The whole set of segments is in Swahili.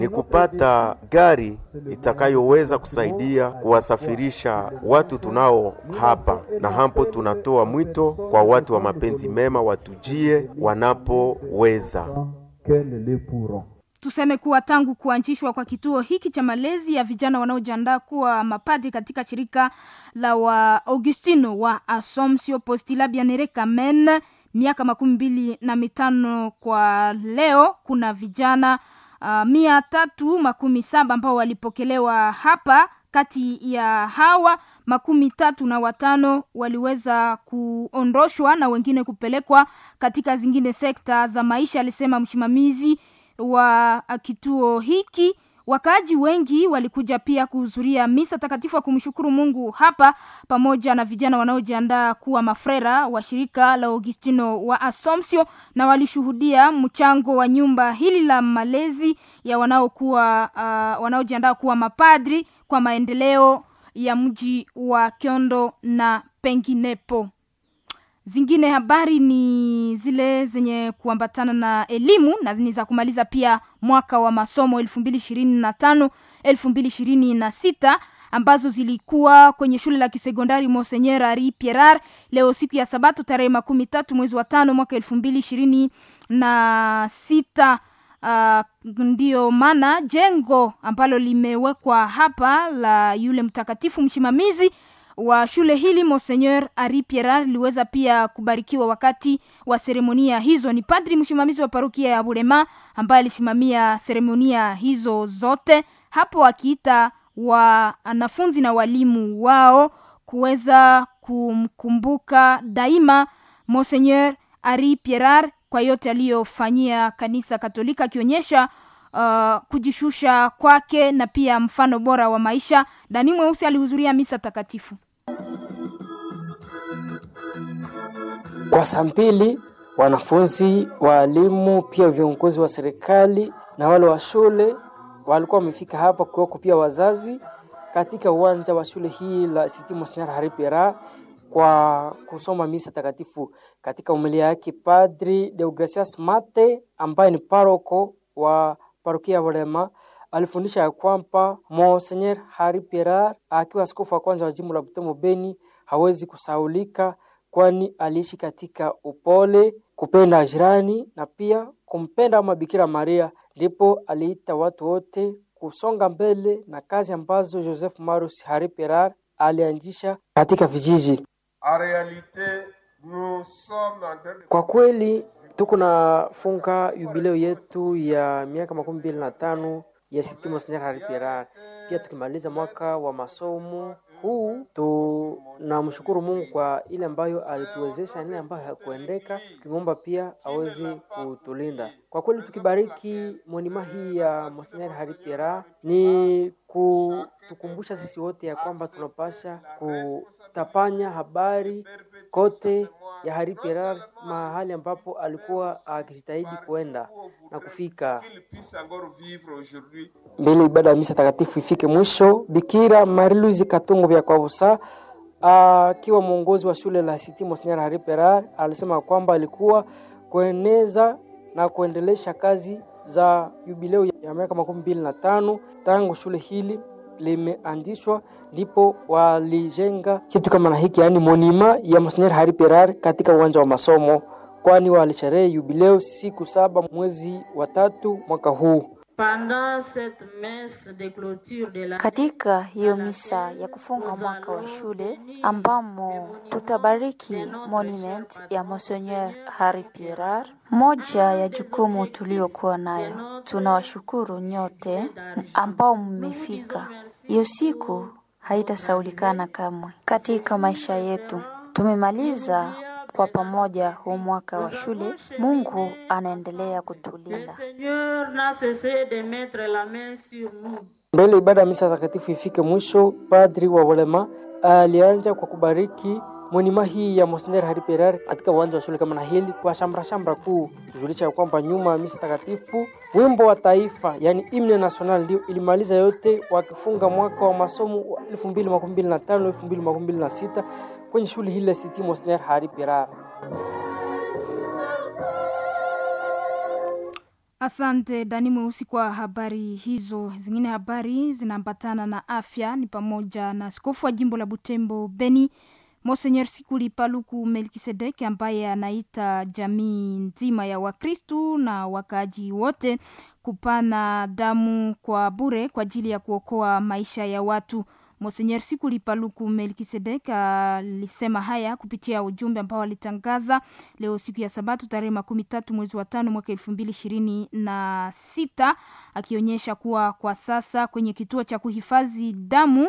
ni kupata gari itakayoweza kusaidia kuwasafirisha watu tunao hapa, na hapo tunatoa mwito kwa watu wa mapenzi mema watujie wanapoweza. Tuseme kuwa tangu kuanzishwa kwa kituo hiki cha malezi ya vijana wanaojiandaa kuwa mapadri katika shirika la wa Augustino wa Assomption Postila Bienere Kamen, miaka 25 kwa leo, kuna vijana 317 ambao walipokelewa hapa. Kati ya hawa 35 waliweza kuondoshwa na wengine kupelekwa katika zingine sekta za maisha, alisema msimamizi wa kituo hiki. Wakaaji wengi walikuja pia kuhudhuria misa takatifu wa kumshukuru Mungu hapa, pamoja na vijana wanaojiandaa kuwa mafrera wa shirika la Augustino wa Assomption, na walishuhudia mchango wa nyumba hili la malezi ya wanaojiandaa kuwa mapadri kwa maendeleo ya mji wa Kiondo na penginepo. Zingine habari ni zile zenye kuambatana na elimu na ni za kumaliza pia mwaka wa masomo 2025-2026 ambazo zilikuwa kwenye shule la kisekondari Monseigneur Henri Pierrat leo siku ya Sabato tarehe 13 mwezi wa 5 mwaka 2026. Ndio maana jengo ambalo limewekwa hapa la yule mtakatifu msimamizi wa shule hili Monseigneur Henri Pierrat liweza pia kubarikiwa wakati wa seremonia hizo. Ni padri msimamizi wa parokia ya Bulema ambaye alisimamia seremonia hizo zote hapo, akiita wanafunzi na walimu wao kuweza kumkumbuka daima Monseigneur Henri Pierrat kwa yote aliyofanyia kanisa Katolika, akionyesha kujishusha kwake na pia mfano bora wa maisha. Dani Mweusi alihudhuria misa takatifu. Kwa sampili, wanafunzi, walimu, pia viongozi wa serikali na wale wa shule walikuwa wamefika hapa, kwa pia wazazi katika uwanja wa shule hii la Institut Monseigneur Henri Pierrat kwa kusoma misa takatifu. Katika umilia yake, Padri Deogracias Mate ambaye ni paroko wa parokia ya Bulema alifundisha ya kwamba Monseigneur Henri Pierrat akiwa askofu wa kwanza wa jimbo la Butembo Beni hawezi kusaulika, kwani aliishi katika upole, kupenda jirani na pia kumpenda Mama Bikira Maria. Ndipo aliita watu wote kusonga mbele na kazi ambazo Joseph Marus Henri Pierrat alianzisha katika vijiji. Kwa kweli tuko na funga jubileo yetu ya miaka 25 ya Institut Monseigneur Henri Pierrat. Pia tukimaliza mwaka wa masomo huu, tunamshukuru Mungu kwa ile ambayo alituwezesha, ile ambayo hakuendeka, tukimwomba pia aweze kutulinda. Kwa kweli tukibariki monima hii ya Monseigneur Henri Pierrat ni kutukumbusha sisi wote ya kwamba tunapasha kutapanya habari kote ya Henri Pierrat mahali ambapo alikuwa akijitahidi kuenda na kufika. Mbele ibada ya misa takatifu ifike mwisho, Bikira Marie-Louise Katungu vya Kwabusa akiwa mwongozi wa shule la Institut Monseigneur Henri Pierrat alisema kwamba alikuwa kueneza na kuendelesha kazi za jubileo ya miaka 25 tangu shule hili limeanzishwa, ndipo walijenga kitu kama na hiki, yani monima ya Monseigneur Henri Pierrat katika uwanja wa masomo, kwani walisherehe jubileo siku 7 mwezi wa 3 mwaka huu. Katika hiyo misa ya kufunga mwaka wa shule ambamo tutabariki monument ya Monseigneur Henri Pierrat, moja ya jukumu tuliokuwa nayo, tunawashukuru nyote ambao mmefika. Hiyo siku haitasaulikana kamwe katika maisha yetu. Tumemaliza kwa pamoja huu mwaka wa shule. Mungu anaendelea kutulinda. Mbele ibada ya misa takatifu ifike mwisho, Padri wa Bulema alianza kwa kubariki monima hii ya Monseigneur Henri Pierrat katika uwanja wa shule kama na hili kwa shambra kuu. Tujulisha kwamba nyuma ya misa takatifu wimbo wa taifa, yani hymne national, ndio ilimaliza yote, wakifunga mwaka wa masomo 2025-2026 kwenye shule hili la Institut Monseigneur Henri Pierrat. Asante Dani Mweusi kwa habari hizo. Zingine habari zinaambatana na afya ni pamoja na askofu wa jimbo la Butembo Beni Monseigneur Sikuli Paluku Melkisedek ambaye anaita jamii nzima ya Wakristu na wakaaji wote kupana damu kwa bure kwa ajili ya kuokoa maisha ya watu. Monseigneur Sikuli Paluku Melkisedek alisema haya kupitia ujumbe ambao alitangaza leo siku ya Sabato tarehe 13 mwezi wa 5 mwaka 2026, akionyesha kuwa kwa sasa kwenye kituo cha kuhifadhi damu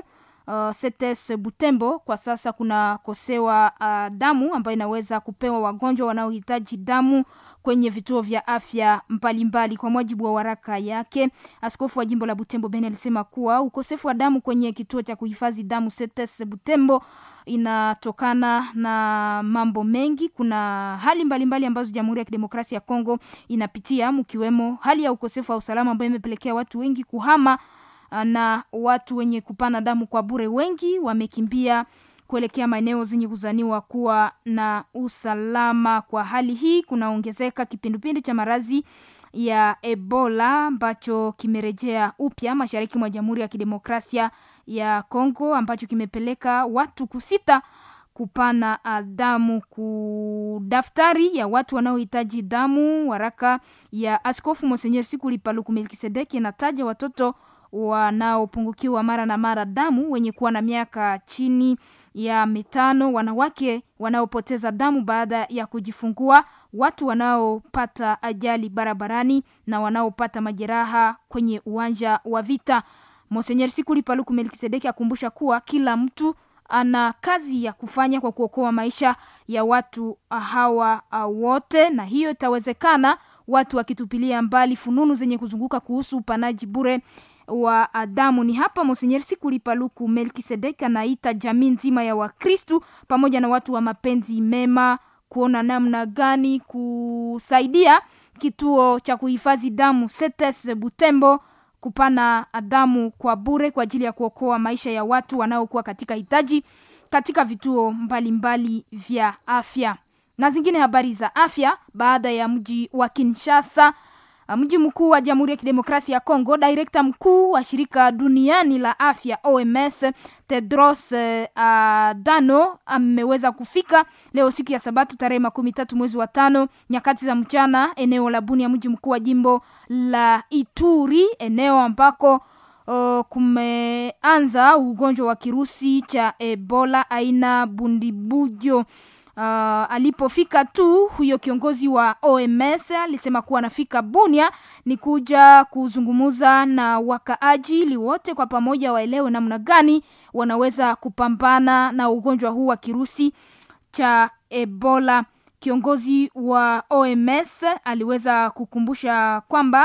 CTS Butembo kwa sasa kuna kosewa damu ambayo inaweza kupewa wagonjwa wanaohitaji damu kwenye vituo vya afya mbalimbali. Kwa mujibu wa waraka yake, askofu wa jimbo la Butembo Beni alisema kuwa ukosefu wa damu kwenye kituo cha kuhifadhi damu CTS Butembo inatokana na mambo mengi. Kuna hali mbalimbali ambazo Jamhuri ya Kidemokrasia ya Kongo inapitia, mkiwemo hali ya ukosefu wa usalama ambayo imepelekea watu wengi kuhama, na watu wenye kupana damu kwa bure wengi wamekimbia kuelekea maeneo zenye kuzaniwa kuwa na usalama. Kwa hali hii kunaongezeka kipindupindu cha maradhi ya Ebola ambacho kimerejea upya mashariki mwa Jamhuri ya Kidemokrasia ya Kongo, ambacho kimepeleka watu kusita kupana damu. Daftari ya watu wanaohitaji damu, waraka ya askofu Monseigneur Sikuli Paluku Melkisedek inataja watoto wanaopungukiwa mara na mara damu wenye kuwa na miaka chini ya 5, wanawake wanaopoteza damu baada ya kujifungua, watu wanaopata ajali barabarani na wanaopata majeraha kwenye uwanja wa vita. Monseigneur Sikuli Paluku Melkisedeki akumbusha kuwa kila mtu ana kazi ya kufanya kwa kuokoa maisha ya watu hawa wote, na hiyo itawezekana watu wakitupilia mbali fununu zenye kuzunguka kuhusu upanaji bure wa damu. Ni hapa Monseigneur Sikuli Paluku Melkisedeki anaita jamii nzima ya Wakristu pamoja na watu wa mapenzi mema kuona namna gani kusaidia kituo cha kuhifadhi damu CTS Butembo kupana damu kwa bure kwa ajili ya kuokoa maisha ya watu wanaokuwa katika hitaji katika vituo mbalimbali vya afya. Na zingine habari za afya, baada ya mji wa Kinshasa, mji mkuu wa Jamhuri ya Kidemokrasia ya Kongo, director mkuu wa shirika duniani la afya OMS Tedros Adhanom ameweza kufika leo siku ya Sabato tarehe 13 mwezi wa 5 nyakati za mchana eneo la Bunia, mji mkuu wa jimbo la Ituri, eneo ambako kumeanza ugonjwa wa kirusi cha Ebola aina bundibujo. Alipofika tu huyo kiongozi wa OMS alisema kuwa anafika Bunia ni kuja kuzungumuza na wakaaji ili wote kwa pamoja waelewe namna gani wanaweza kupambana na ugonjwa huu wa kirusi cha Ebola. Kiongozi wa OMS aliweza kukumbusha kwamba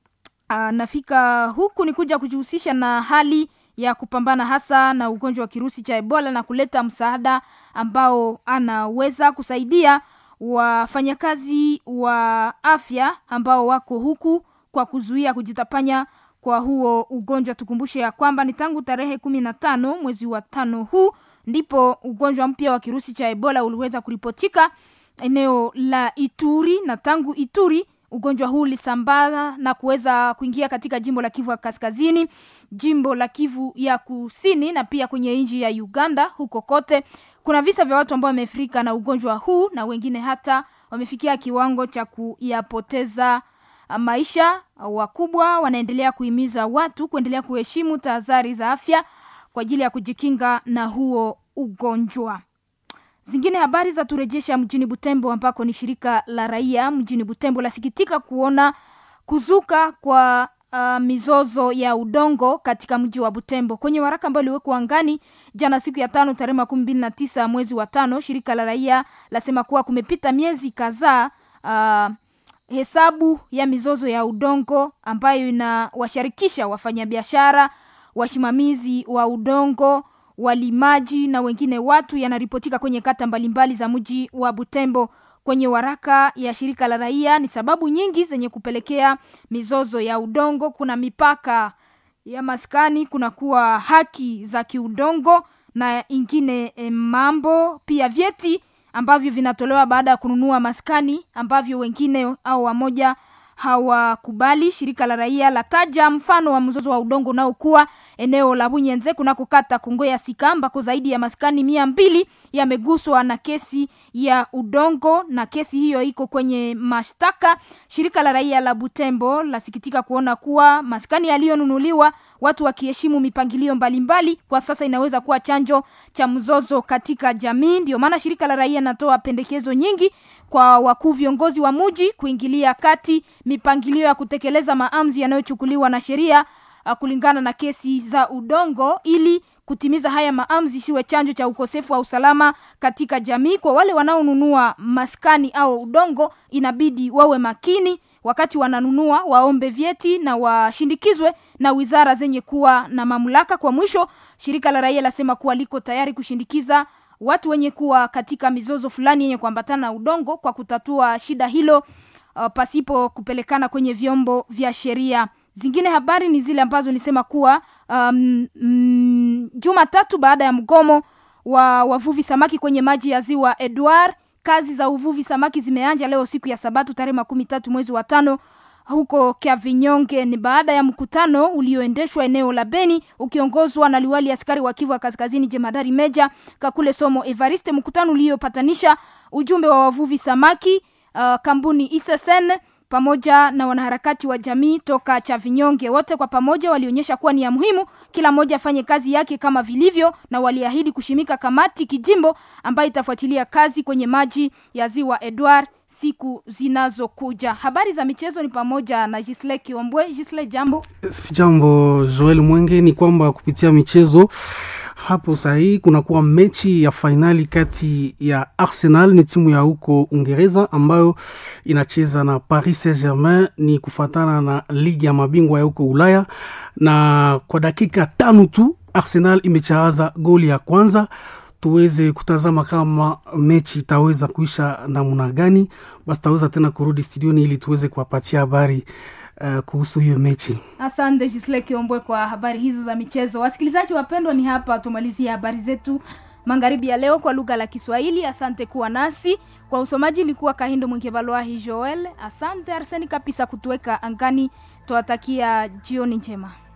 anafika huku ni kuja kujihusisha na hali ya kupambana hasa na ugonjwa wa kirusi cha Ebola na kuleta msaada ambao anaweza kusaidia wafanyakazi wa afya ambao wako huku kwa kuzuia kujitapanya kwa huo ugonjwa. Tukumbushe ya kwamba ni tangu tarehe 15 mwezi wa 5 huu ndipo ugonjwa mpya wa kirusi cha Ebola uliweza kuripotika eneo la Ituri, na tangu Ituri ugonjwa huu ulisambaa na kuweza kuingia katika jimbo la Kivu ya Kaskazini, jimbo la Kivu ya Kusini na pia kwenye nchi ya Uganda. Huko kote kuna visa vya watu ambao wameathirika na ugonjwa huu na wengine hata wamefikia kiwango cha kuyapoteza maisha. Wakubwa wanaendelea kuhimiza watu kuendelea kuheshimu tahadhari za afya kwa ajili ya kujikinga na huo ugonjwa. Zingine habari za turejesha mjini Butembo ambako ni shirika la raia mjini Butembo lasikitika kuona kuzuka kwa mizozo ya udongo katika mji wa Butembo. Kwenye waraka ambao uliwekwa angani jana siku ya 5 tarehe 29 mwezi wa 5, shirika la raia lasema kuwa kumepita miezi kadhaa hesabu ya mizozo ya udongo ambayo inawashirikisha wafanyabiashara, wasimamizi wa udongo, walimaji na wengine watu yanaripotika kwenye kata mbalimbali za mji wa Butembo. Kwenye waraka ya shirika la raia ni sababu nyingi zenye kupelekea mizozo ya udongo. Kuna mipaka ya maskani, kuna kuwa haki za kiudongo na ingine mambo, pia vyeti ambavyo vinatolewa baada ya kununua maskani ambavyo wengine au wamoja hawakubali. Shirika la raia lataja mfano wa mzozo wa udongo unaokuwa eneo la Bunyenze kunakokata Kongo ya Sika, ambako zaidi ya maskani 200 yameguswa na kesi ya udongo, na kesi hiyo iko kwenye mashtaka. Shirika la raia la Butembo lasikitika kuona kuwa maskani yaliyonunuliwa watu wakiheshimu mipangilio mbalimbali kwa sasa inaweza kuwa chanjo cha mzozo katika jamii. Ndio maana shirika la raia natoa pendekezo nyingi kwa wakuu viongozi wa mji kuingilia kati mipangilio ya kutekeleza maamuzi yanayochukuliwa na sheria kulingana na kesi za udongo, ili kutimiza haya maamuzi siwe chanjo cha ukosefu wa usalama katika jamii. Kwa wale wanaonunua maskani au udongo, inabidi wawe makini wakati wananunua, waombe vyeti na washindikizwe na wizara zenye kuwa na mamlaka. Kwa mwisho, shirika la raia lasema kuwa liko tayari kushindikiza watu wenye kuwa katika mizozo fulani yenye kuambatana na udongo kwa kutatua shida hilo pasipo kupelekana kwenye vyombo vya sheria. Zingine habari ni zile ambazo nisema kuwa Jumatatu baada ya mgomo wa wavuvi samaki kwenye maji ya ziwa Edward, kazi za uvuvi samaki zimeanza leo siku ya Sabato tarehe 13 mwezi wa 5 huko Kiavinyonge. Ni baada ya mkutano ulioendeshwa eneo la Beni ukiongozwa na liwali askari wa Kivu Kaskazini Jemadari Meja Kakule Somo Evariste, mkutano uliopatanisha ujumbe wa wavuvi samaki, kampuni ISSN pamoja na wanaharakati wa jamii toka Chavinyonge. Wote kwa pamoja walionyesha kuwa ni ya muhimu kila mmoja afanye kazi yake kama vilivyo, na waliahidi kushimika kamati kijimbo ambayo itafuatilia kazi kwenye maji ya ziwa Edward siku zinazokuja. Habari za michezo ni pamoja na Gisle Kiombwe. Gisle, jambo. Jambo Joel Mwenge. Ni kwamba kupitia michezo hapo sahi kunakuwa mechi ya finali kati ya Arsenal, ni timu ya huko Uingereza ambayo inacheza na Paris Saint-Germain, ni kufuatana na ligi ya mabingwa ya huko Ulaya, na kwa dakika 5 tu Arsenal imechaza goli ya kwanza. Tuweze kutazama kama mechi itaweza kuisha namna gani. Basi taweza tena kurudi studioni ili tuweze kuwapatia habari kuhusu hiyo mechi. Asante Gisle Kiombwe kwa habari hizo za michezo. Wasikilizaji wapendwa, ni hapa tumalizie habari zetu magharibi ya leo kwa lugha la Kiswahili. Asante kuwa nasi. Kwa usomaji ilikuwa Kahindo Mwengevalwahi Joel. Asante Arseni Kapisa kutuweka angani. Tuwatakia jioni njema.